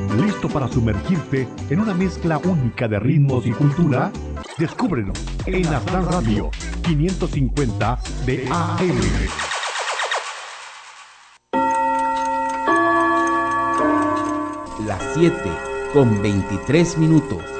¿Listo para sumergirte en una mezcla única de ritmos y cultura? Descúbrelo en Aztlán Radio 550 de AM. Las 7:23.